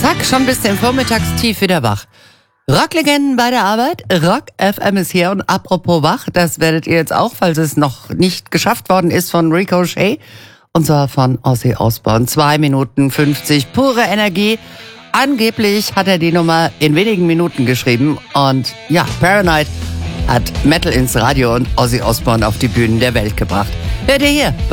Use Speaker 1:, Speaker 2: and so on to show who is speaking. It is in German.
Speaker 1: Zack, schon bis zum Vormittagstief wieder wach. Rocklegenden bei der Arbeit, Rock FM ist hier und apropos wach, das werdet ihr jetzt auch, falls es noch nicht geschafft worden ist von Ricochet. Und zwar von Ozzy Osbourne. 2 Minuten 50, pure Energie. Angeblich hat er die Nummer in wenigen Minuten geschrieben. Und ja, Paranoid hat Metal ins Radio und Ozzy Osbourne auf die Bühnen der Welt gebracht. Hört ihr hier